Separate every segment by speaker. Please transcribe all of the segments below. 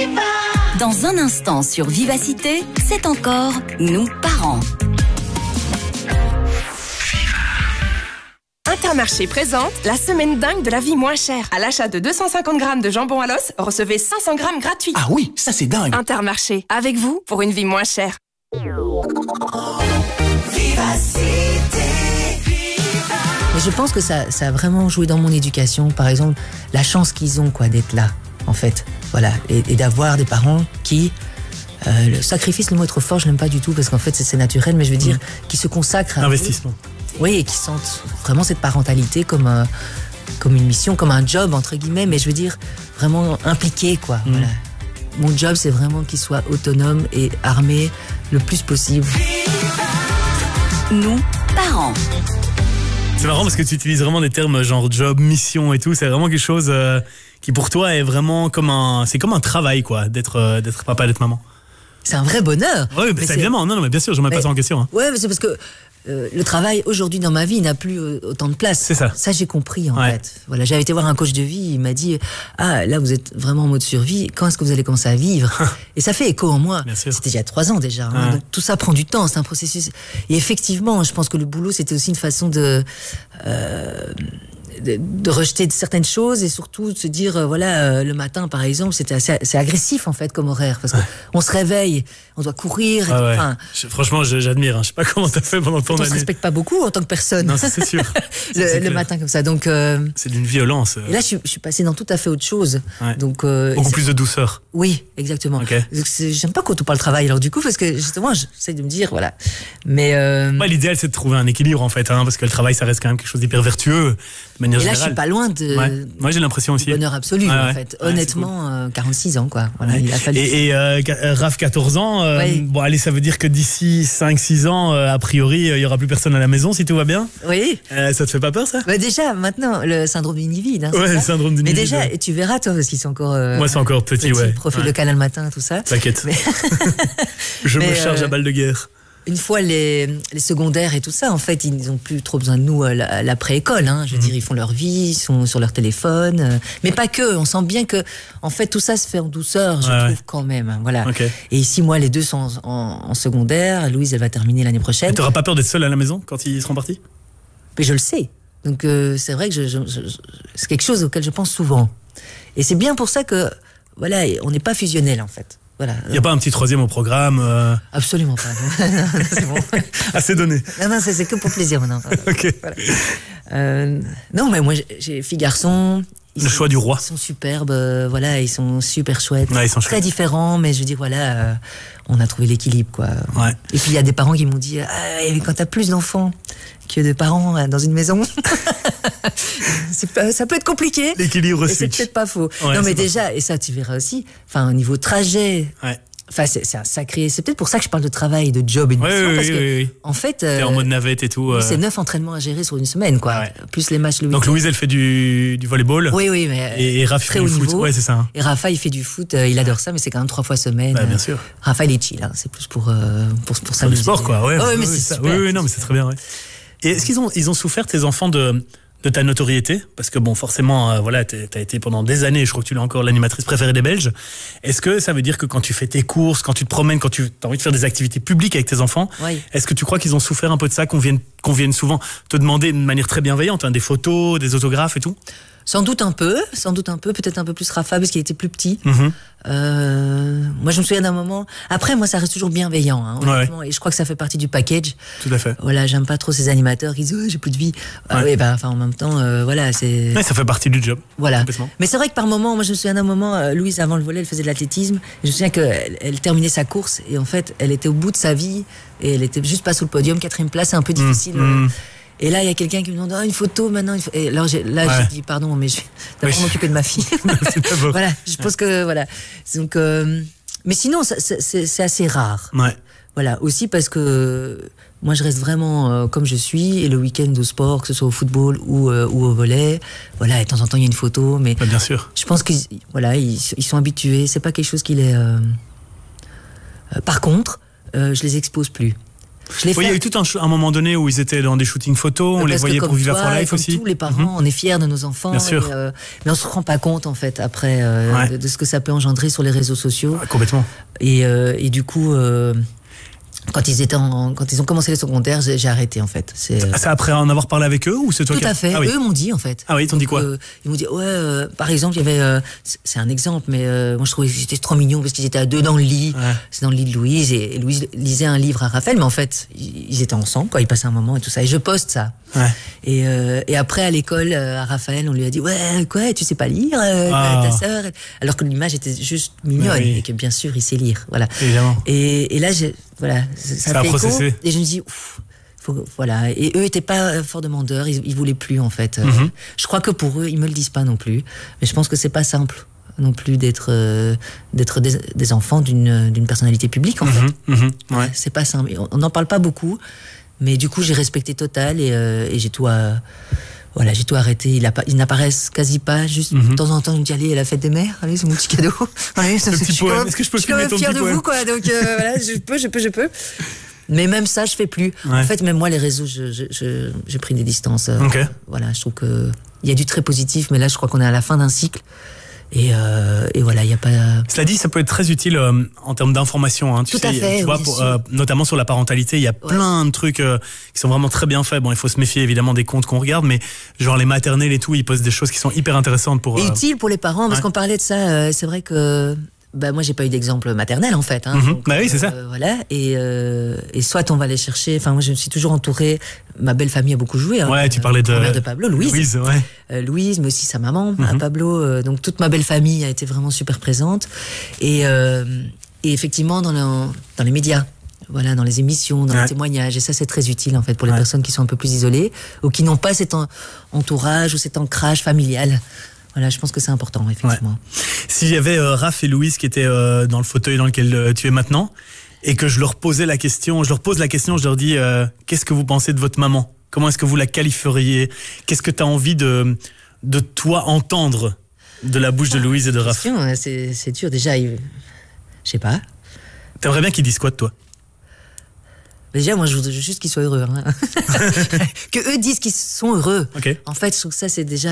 Speaker 1: Dans un instant sur Vivacité, c'est encore nous parents.
Speaker 2: Intermarché présente la semaine dingue de la vie moins chère. À l'achat de 250 grammes de jambon à l'os, recevez 500 grammes gratuits.
Speaker 3: Ah oui, ça c'est dingue.
Speaker 2: Intermarché, avec vous pour une vie moins chère.
Speaker 4: Mais je pense que ça a vraiment joué dans mon éducation. Par exemple, la chance qu'ils ont d'être là, en fait. Voilà. Et d'avoir des parents qui... le sacrifice, le mot est trop fort, je n'aime pas du tout, parce qu'en fait, c'est naturel, mais je veux dire, qui se consacrent à...
Speaker 5: Investissement.
Speaker 4: Oui, et qui sentent vraiment cette parentalité comme une mission, comme un job, entre guillemets, mais je veux dire, vraiment impliqué, quoi. Voilà. Mon job, c'est vraiment qu'ils soient autonomes et armés le plus possible.
Speaker 1: Nous, parents.
Speaker 5: C'est marrant parce que tu utilises vraiment des termes genre job, mission et tout. C'est vraiment quelque chose qui pour toi est vraiment comme un travail, quoi, d'être papa, d'être maman.
Speaker 4: C'est un vrai bonheur.
Speaker 5: Oui, c'est évidemment. Non, mais bien sûr, je ne mets pas ça en question. Hein.
Speaker 4: Ouais, mais c'est parce que le travail aujourd'hui dans ma vie n'a plus autant de place.
Speaker 5: C'est ça.
Speaker 4: Ça, j'ai compris en fait. Voilà, j'avais été voir un coach de vie, il m'a dit là vous êtes vraiment en mode survie, quand est-ce que vous allez commencer à vivre? Et ça fait écho en moi.
Speaker 5: Bien sûr.
Speaker 4: C'était il y a 3 ans déjà. Hein, donc tout ça prend du temps, c'est un processus. Et effectivement, je pense que le boulot c'était aussi une façon de rejeter certaines choses et surtout de se dire le matin par exemple c'est agressif en fait comme horaire parce qu'on se réveille, on doit courir
Speaker 5: franchement j'admire, je sais pas comment t'as fait pendant ton année.
Speaker 4: On se respecte pas beaucoup en tant que personne.
Speaker 5: Non, ça, c'est sûr.
Speaker 4: le matin comme ça donc
Speaker 5: c'est d'une violence.
Speaker 4: Et là je suis passée dans tout à fait autre chose. Donc
Speaker 5: beaucoup plus de douceur.
Speaker 4: Oui, exactement.
Speaker 5: Okay.
Speaker 4: J'aime pas quand on parle travail alors du coup parce que justement j'essaie de me dire mais
Speaker 5: l'idéal c'est de trouver un équilibre en fait parce que le travail ça reste quand même quelque chose d'hyper vertueux. Et là,
Speaker 4: je suis pas loin de.
Speaker 5: Moi, j'ai l'impression aussi.
Speaker 4: Bonheur absolu, en fait. Honnêtement, 46 ans, quoi. Voilà, il a fallu.
Speaker 5: Et Raph, 14 ans. Bon, allez, ça veut dire que d'ici 5-6 ans, a priori, il y aura plus personne à la maison, si tout va bien.
Speaker 4: Oui.
Speaker 5: Ça te fait pas peur, ça?
Speaker 4: Déjà, maintenant, le syndrome du nid-vide.
Speaker 5: Le syndrome du nid-vide.
Speaker 4: Mais déjà, et tu verras, toi, parce qu'ils sont encore.
Speaker 5: Moi, c'est encore petit,
Speaker 4: Profil local le matin, tout ça.
Speaker 5: T'inquiète. Je me charge à balle de guerre.
Speaker 4: Une fois les secondaires et tout ça, en fait, ils n'ont plus trop besoin de nous à l'après-école. Je veux dire, ils font leur vie, ils sont sur leur téléphone. Mais pas que. On sent bien que, en fait, tout ça se fait en douceur, je trouve, quand même. Voilà.
Speaker 5: Okay.
Speaker 4: Et ici, moi, les deux sont en secondaire. Louise, elle va terminer l'année prochaine.
Speaker 5: Et t'auras pas peur d'être seule à la maison quand ils seront partis?
Speaker 4: Mais je le sais. Donc, c'est vrai que c'est quelque chose auquel je pense souvent. Et c'est bien pour ça que, on n'est pas fusionnels, en fait. Voilà.
Speaker 5: Il n'y a pas un petit troisième au programme
Speaker 4: Absolument pas. C'est bon.
Speaker 5: Assez donné.
Speaker 4: Non, c'est que pour plaisir maintenant.
Speaker 5: Ok.
Speaker 4: Voilà. Non, mais moi, j'ai filles-garçons.
Speaker 5: Le choix du roi.
Speaker 4: Ils sont superbes, ils sont super chouettes.
Speaker 5: Ouais, ils sont
Speaker 4: très différents, mais je veux dire, on a trouvé l'équilibre, quoi.
Speaker 5: Ouais.
Speaker 4: Et puis, il y a des parents qui m'ont dit, quand t'as plus d'enfants que de parents dans une maison, ça peut être compliqué.
Speaker 5: L'équilibre
Speaker 4: switch. C'est peut-être pas faux. Ouais, non, mais déjà, et ça, tu verras aussi, au niveau trajet.
Speaker 5: Ouais.
Speaker 4: C'est un sacré. C'est peut-être pour ça que je parle de travail, de job et de mission. Parce que, en fait.
Speaker 5: T'es en mode navette et tout.
Speaker 4: C'est 9 entraînements à gérer sur une semaine, quoi. Ouais. Plus les matchs le week-end.
Speaker 5: Donc Louise, elle fait du volleyball.
Speaker 4: Oui, mais.
Speaker 5: Et Raph, il fait du foot. Ouais, c'est ça.
Speaker 4: Et Rafa, il fait du foot. Il adore ça, mais c'est quand même 3 fois semaine.
Speaker 5: Bien sûr.
Speaker 4: Rafa, il est chill. C'est plus pour ça.
Speaker 5: Le sport, quoi. Ouais,
Speaker 4: mais c'est super.
Speaker 5: Oui, non, mais c'est très bien, ouais. Et est-ce qu'ils ont souffert, tes enfants, de ta notoriété? Parce que bon, forcément, t'as été pendant des années, je crois que tu l'es encore, l'animatrice préférée des Belges. Est-ce que ça veut dire que quand tu fais tes courses, quand tu te promènes, quand tu as envie de faire des activités publiques avec tes enfants, est-ce que tu crois qu'ils ont souffert un peu de ça, qu'on vienne souvent te demander de manière très bienveillante, des photos, des autographes et tout?
Speaker 4: Sans doute un peu, peut-être un peu plus Rafa parce qu'il était plus petit. Moi, je me souviens d'un moment. Après, moi, ça reste toujours bienveillant, honnêtement, et je crois que ça fait partie du package.
Speaker 5: Tout à fait.
Speaker 4: Voilà, j'aime pas trop ces animateurs qui disent j'ai plus de vie. En même temps, c'est.
Speaker 5: Ouais, ça fait partie du job.
Speaker 4: Voilà. Mais c'est vrai que par moment, moi, je me souviens d'un moment, Louise, avant le volley, elle faisait de l'athlétisme. Je me souviens qu'elle terminait sa course et en fait, elle était au bout de sa vie et elle était juste pas sous le podium, 4e place, c'est un peu difficile. Et là, il y a quelqu'un qui me demande une photo maintenant. Et alors, j'ai dit pardon, mais je vais d'abord m'occuper de ma fille. Voilà, je pense que voilà. Donc, mais sinon, c'est assez rare.
Speaker 5: Ouais.
Speaker 4: Voilà, aussi parce que moi, je reste vraiment comme je suis. Et le week-end au sport, que ce soit au football ou au volley, voilà, et de temps en temps, il y a une photo. Mais
Speaker 5: bien sûr.
Speaker 4: Je pense qu'ils sont habitués. C'est pas quelque chose qui les. Par contre, je les expose plus. Je l'ai
Speaker 5: Oui, il y a eu tout un moment donné où ils étaient dans des shootings photos, on les voyait pour Viva for Life aussi.
Speaker 4: Tous les parents, on est fiers de nos enfants.
Speaker 5: Bien sûr.
Speaker 4: Mais on se rend pas compte, en fait, après, de ce que ça peut engendrer sur les réseaux sociaux.
Speaker 5: Ouais, complètement.
Speaker 4: Et du coup, quand ils ont commencé les secondaires, j'ai arrêté, en fait.
Speaker 5: C'est après en avoir parlé avec eux ou c'est toi
Speaker 4: Tout à fait.
Speaker 5: Ah oui.
Speaker 4: Eux m'ont dit, en fait.
Speaker 5: Ah oui, ils t'ont dit quoi?
Speaker 4: Ils m'ont dit, par exemple, il y avait, c'est un exemple, mais moi je trouvais qu'ils étaient trop mignons parce qu'ils étaient à deux dans le lit. Ouais. C'est dans le lit de Louise et Louise lisait un livre à Raphaël, mais en fait, ils étaient ensemble, quoi. Ils passaient un moment et tout ça. Et je poste ça. Ouais. Et après, à l'école, à Raphaël, on lui a dit, ouais, quoi, tu sais pas lire, ta sœur. Alors que l'image était juste mignonne et que bien sûr, il sait lire. Voilà.
Speaker 5: Évidemment.
Speaker 4: Et là, voilà, ça fait écho. Et je me dis, voilà. Et eux étaient pas fort demandeurs, ils voulaient plus, en fait. Je crois que pour eux, ils me le disent pas non plus. Mais je pense que c'est pas simple non plus d'être des enfants d'une personnalité publique, en fait.
Speaker 5: Ouais.
Speaker 4: C'est pas simple. On n'en parle pas beaucoup. Mais du coup, j'ai respecté total et j'ai tout j'ai tout arrêté. Ils n'apparaissent quasi pas. Juste de temps en temps, je me dis, allez, à la fête des mères, allez, c'est mon petit cadeau. Allez,
Speaker 5: Est-ce que je peux filmer ton petit poème ? Je suis quand même fière de vous,
Speaker 4: quoi. Donc voilà, je peux. Mais même ça, je fais plus. Ouais. En fait, même moi, les réseaux, j'ai pris des distances.
Speaker 5: Okay.
Speaker 4: Voilà, je trouve que il y a du très positif, mais là, je crois qu'on est à la fin d'un cycle. Et voilà, il y a pas.
Speaker 5: Cela dit, ça peut être très utile en termes d'information. Hein,
Speaker 4: Tout à fait.
Speaker 5: Tu vois, notamment sur la parentalité, il y a plein de trucs qui sont vraiment très bien faits. Bon, il faut se méfier évidemment des comptes qu'on regarde, mais genre les maternelles et tout, ils postent des choses qui sont hyper intéressantes pour.
Speaker 4: Et utiles pour les parents, parce qu'on parlait de ça. C'est vrai que. Moi, j'ai pas eu d'exemple maternel, en fait. Hein,
Speaker 5: donc, oui, c'est ça.
Speaker 4: Voilà. Et soit on va les chercher. Enfin, moi, je me suis toujours entourée. Ma belle famille a beaucoup joué. Hein,
Speaker 5: ouais, tu parlais de.
Speaker 4: La mère de Pablo, Louise.
Speaker 5: Louise,
Speaker 4: mais aussi sa maman, Pablo. Donc, toute ma belle famille a été vraiment super présente. Et effectivement, dans les médias. Voilà, dans les émissions, dans les témoignages. Et ça, c'est très utile, en fait, pour les personnes qui sont un peu plus isolées ou qui n'ont pas cet entourage ou cet ancrage familial. Voilà, je pense que c'est important, effectivement.
Speaker 5: Ouais. Si j'avais Raph et Louise qui étaient dans le fauteuil dans lequel tu es maintenant, et que je leur pose la question, je leur dis qu'est-ce que vous pensez de votre maman ? Comment est-ce que vous la qualifieriez ? Qu'est-ce que tu as envie de toi entendre de la bouche de Louise et de Raph ?
Speaker 4: C'est dur, déjà, je sais pas.
Speaker 5: T'aimerais bien qu'ils disent quoi de toi ?
Speaker 4: Déjà, moi, je voudrais juste qu'ils soient heureux. Hein. Que eux disent qu'ils sont heureux.
Speaker 5: Okay.
Speaker 4: En fait, je trouve que ça, c'est déjà...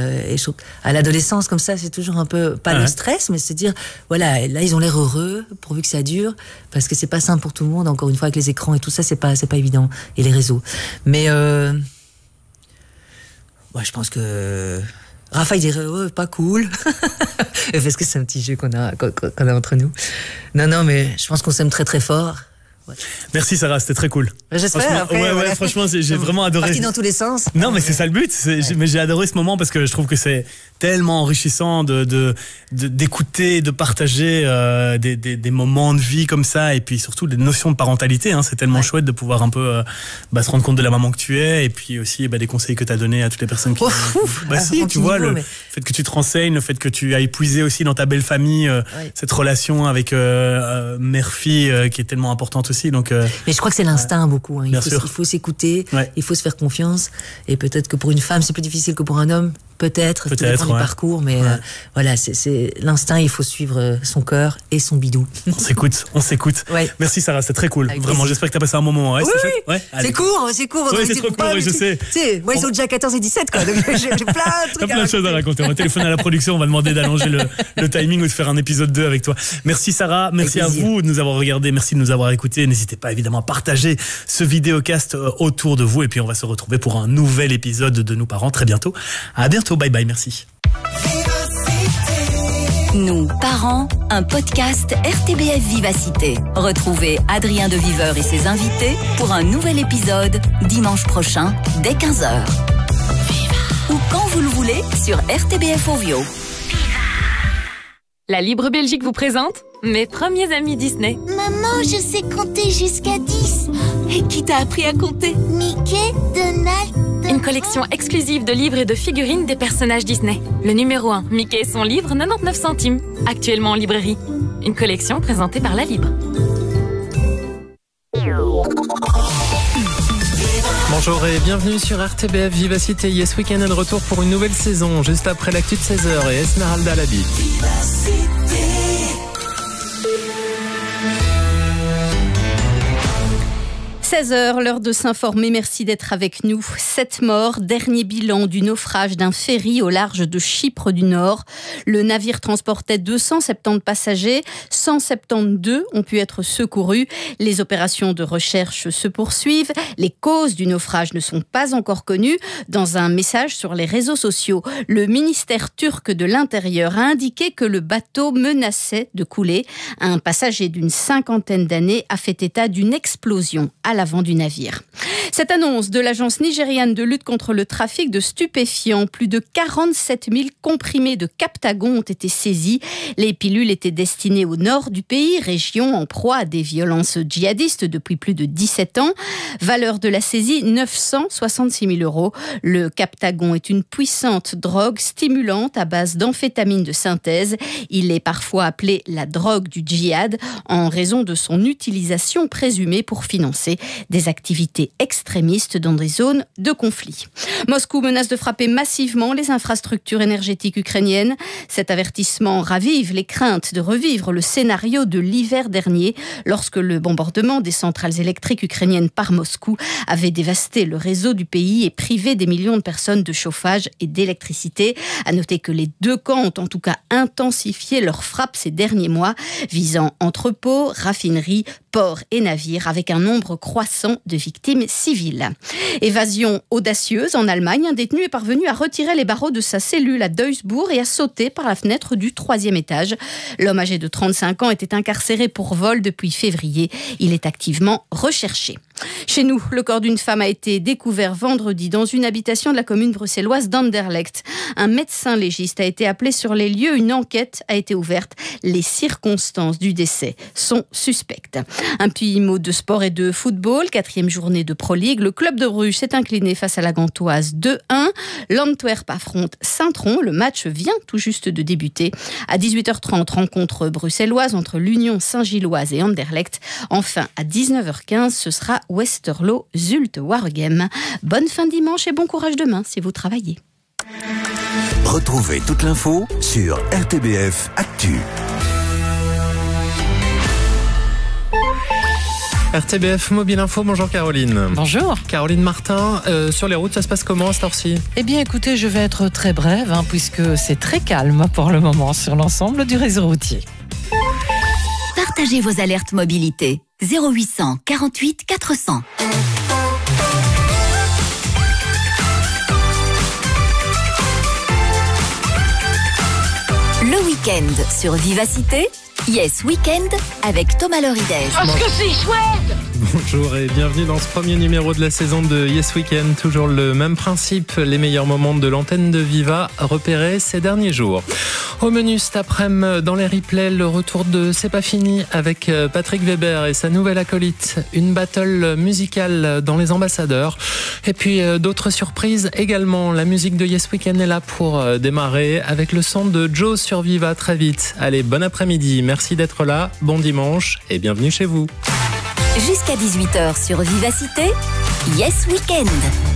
Speaker 4: à l'adolescence, comme ça, c'est toujours un peu... Pas le stress, mais c'est dire... Voilà, là, ils ont l'air heureux, pourvu que ça dure, parce que c'est pas simple pour tout le monde. Encore une fois, avec les écrans et tout ça, c'est pas évident. Et les réseaux. Mais... je pense que... Raphaël dirait, pas cool. Parce que c'est un petit jeu qu'on a entre nous. Non, mais je pense qu'on s'aime très, très fort. Ouais.
Speaker 5: Merci Sarah, c'était très cool.
Speaker 4: J'espère.
Speaker 5: Après, franchement, j'ai vraiment adoré.
Speaker 4: Parti dans tous les sens.
Speaker 5: Non, mais c'est ça le but. Mais j'ai adoré ce moment parce que je trouve que c'est tellement enrichissant d'écouter, de partager des moments de vie comme ça, et puis surtout des notions de parentalité. Hein. C'est tellement chouette de pouvoir un peu se rendre compte de la maman que tu es, et puis aussi des conseils que tu as donnés à toutes les personnes qui. Tu vois, le fait que tu te renseignes, le fait que tu as épuisé aussi dans ta belle famille cette relation avec mère-fille qui est tellement importante aussi. Donc,
Speaker 4: mais je crois que c'est l'instinct beaucoup. Hein. Il faut s'écouter, il faut se faire confiance, et peut-être que pour une femme c'est plus difficile que pour un homme. Peut-être, tout dépend du parcours, mais voilà, c'est l'instinct, il faut suivre son cœur et son bidou.
Speaker 5: On s'écoute. Ouais. Merci Sarah, c'était très cool. Avec vraiment, j'espère que t'as passé un moment. Ouais,
Speaker 4: c'est court.
Speaker 5: C'est trop court, je sais.
Speaker 4: Tu sais, moi, ils sont déjà 14 et 17, quoi. Donc, j'ai plein de trucs.
Speaker 5: T'as plein de choses à raconter. On va téléphoner à la production, on va demander d'allonger le timing ou de faire un épisode 2 avec toi. Merci Sarah, merci à vous de nous avoir regardé, merci de nous avoir écoutés. N'hésitez pas évidemment à partager ce vidéocast autour de vous, et puis on va se retrouver pour un nouvel épisode de Nous Parents très bientôt. À bientôt. Bye bye, merci.
Speaker 1: Nous, parents, un podcast RTBF Vivacité. Retrouvez Adrien de Viveur et ses invités pour un nouvel épisode dimanche prochain dès 15h. Ou quand vous le voulez sur RTBF Ovio.
Speaker 2: La Libre Belgique vous présente mes premiers amis Disney.
Speaker 3: Maman, je sais compter jusqu'à 10.
Speaker 2: Et qui t'a appris à compter ?
Speaker 3: Mickey, Donald...
Speaker 2: Une collection exclusive de livres et de figurines des personnages Disney. Le numéro 1, Mickey et son livre, 99 centimes. Actuellement en librairie. Une collection présentée par La Libre.
Speaker 6: Bonjour et bienvenue sur RTBF Vivacité. Yes Weekend est de retour pour une nouvelle saison, juste après l'actu de 16h et Esmeralda Labi.
Speaker 7: 16h, l'heure de s'informer. Merci d'être avec nous. 7 morts, dernier bilan du naufrage d'un ferry au large de Chypre du Nord. Le navire transportait 270 passagers. 172 ont pu être secourus. Les opérations de recherche se poursuivent. Les causes du naufrage ne sont pas encore connues. Dans un message sur les réseaux sociaux, le ministère turc de l'Intérieur a indiqué que le bateau menaçait de couler. Un passager d'une 50aine d'années a fait état d'une explosion à l'avant du navire. Cette annonce de l'agence nigériane de lutte contre le trafic de stupéfiants, plus de 47 000 comprimés de Captagon ont été saisis. Les pilules étaient destinées au nord du pays, région en proie à des violences djihadistes depuis plus de 17 ans. Valeur de la saisie, 966 000 €. Le Captagon est une puissante drogue stimulante à base d'amphétamine de synthèse. Il est parfois appelé la drogue du djihad en raison de son utilisation présumée pour financer des activités extrémistes dans des zones de conflit. Moscou menace de frapper massivement les infrastructures énergétiques ukrainiennes. Cet avertissement ravive les craintes de revivre le scénario de l'hiver dernier, lorsque le bombardement des centrales électriques ukrainiennes par Moscou avait dévasté le réseau du pays et privé des millions de personnes de chauffage et d'électricité. À noter que les deux camps ont en tout cas intensifié leurs frappes ces derniers mois, visant entrepôts, raffineries, ports et navires, avec un nombre croissant de victimes civiles. Évasion audacieuse en Allemagne, un détenu est parvenu à retirer les barreaux de sa cellule à Duisbourg et à sauter par la fenêtre du 3e étage. L'homme âgé de 35 ans était incarcéré pour vol depuis février. Il est activement recherché. Chez nous, le corps d'une femme a été découvert vendredi dans une habitation de la commune bruxelloise d'Anderlecht. Un médecin légiste a été appelé sur les lieux. Une enquête a été ouverte. Les circonstances du décès sont suspectes. Un petit mot de sport et de football. 4e journée de Pro League. Le club de Bruges s'est incliné face à la Gantoise 2-1. L'Antwerp affronte Saint-Tron. Le match vient tout juste de débuter. À 18h30, rencontre bruxelloise entre l'Union Saint-Gilloise et Anderlecht. Enfin, à 19h15, ce sera Westerlo-Zulte-Waregem. Bonne fin de dimanche et bon courage demain si vous travaillez.
Speaker 8: Retrouvez toute l'info sur RTBF Actu.
Speaker 6: RTBF Mobile Info, bonjour Caroline.
Speaker 9: Bonjour.
Speaker 6: Caroline Martin, sur les routes, ça se passe comment à cette heure-ci ?
Speaker 9: Eh bien écoutez, je vais être très brève puisque c'est très calme pour le moment sur l'ensemble du réseau routier.
Speaker 1: Partagez vos alertes mobilité. 0800 48 400. Le week-end sur Vivacité, Yes Weekend avec Thomas Lorides.
Speaker 3: Parce que c'est chouette!
Speaker 6: Bonjour et bienvenue dans ce premier numéro de la saison de Yes Weekend. Toujours le même principe, les meilleurs moments de l'antenne de Viva repérés ces derniers jours. Au menu cet après-midi, dans les replays, le retour de C'est pas fini avec Patrick Weber et sa nouvelle acolyte. Une battle musicale dans les ambassadeurs. Et puis d'autres surprises également. La musique de Yes Weekend est là pour démarrer avec le son de Joe sur Viva très vite. Allez, bon après-midi, merci d'être là, bon dimanche et bienvenue chez vous.
Speaker 1: Jusqu'à 18h sur Vivacité, Yes Weekend.